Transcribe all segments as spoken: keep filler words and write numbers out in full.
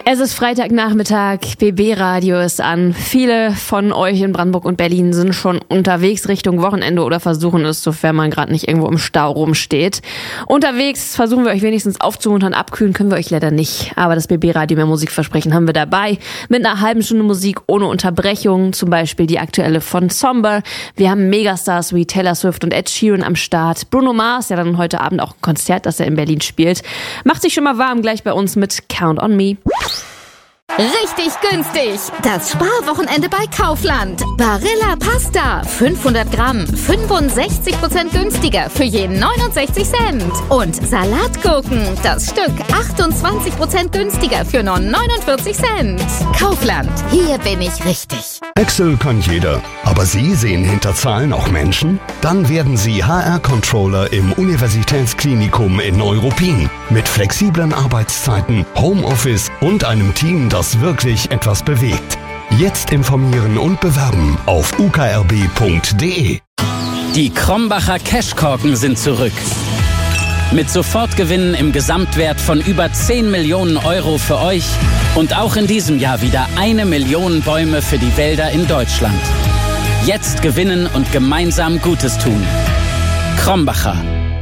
Es ist Freitagnachmittag, B B-Radio ist an. Viele von euch in Brandenburg und Berlin sind schon unterwegs Richtung Wochenende oder versuchen es, sofern man gerade nicht irgendwo im Stau rumsteht. Unterwegs versuchen wir euch wenigstens aufzumuntern, abkühlen können wir euch leider nicht. Aber das B B-Radio mehr Musikversprechen haben wir dabei. Mit einer halben Stunde Musik ohne Unterbrechung, zum Beispiel die aktuelle von Somber. Wir haben Megastars wie Taylor Swift und Ed Sheeran am Start. Bruno Mars, ja dann heute Abend auch ein Konzert, das er in Berlin spielt. Macht sich schon mal warm gleich bei uns mit Count on Me. Richtig günstig! Das Sparwochenende bei Kaufland. Barilla Pasta, fünfhundert Gramm, fünfundsechzig Prozent günstiger für je neunundsechzig Cent. Und Salatgurken, das Stück achtundzwanzig Prozent günstiger für nur neunundvierzig Cent. Kaufland, hier bin ich richtig. Excel kann jeder, aber Sie sehen hinter Zahlen auch Menschen? Dann werden Sie H R-Controller im Universitätsklinikum in Neuruppin. Mit flexiblen Arbeitszeiten, Homeoffice und einem Team, das wirklich etwas bewegt. Jetzt informieren und bewerben auf u k r b punkt d e. Die Krombacher Cashkorken sind zurück. Mit Sofortgewinnen im Gesamtwert von über zehn Millionen Euro für euch und auch in diesem Jahr wieder eine Million Bäume für die Wälder in Deutschland. Jetzt gewinnen und gemeinsam Gutes tun. Krombacher.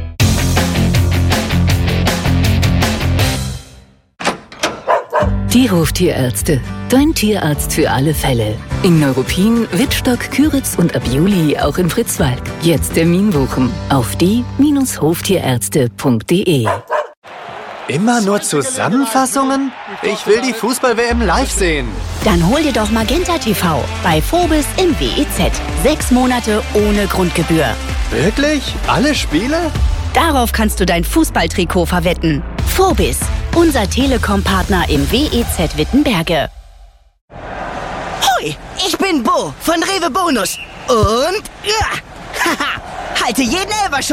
Die Hoftierärzte. Dein Tierarzt für alle Fälle. In Neuruppin, Wittstock, Küritz und ab Juli auch in Fritzwalk. Jetzt Termin buchen auf die Bindestrich hoftierärzte punkt d e. Immer nur Zusammenfassungen? Ich will die Fußball-W M live sehen. Dann hol dir doch Magenta T V bei Phobis im W E Z. Sechs Monate ohne Grundgebühr. Wirklich? Alle Spiele? Darauf kannst du dein Fußballtrikot verwetten. Phobis, unser Telekom-Partner im W E Z Wittenberge. Hoi, ich bin Bo von Rewe Bonus. Und ja, haha, halte jeden Elfer